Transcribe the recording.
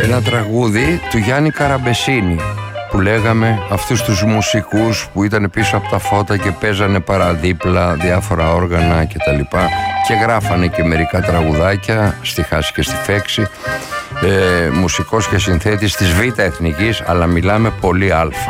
ένα τραγούδι του Γιάννη Καραμπεσίνη που λέγαμε αυτούς τους μουσικούς που ήταν πίσω από τα φώτα και παίζανε παραδίπλα διάφορα όργανα και τα λοιπά και γράφανε και μερικά τραγουδάκια στη Χάση και στη Φέξη, μουσικός και συνθέτης της Β' Εθνικής, αλλά μιλάμε πολύ αλφα.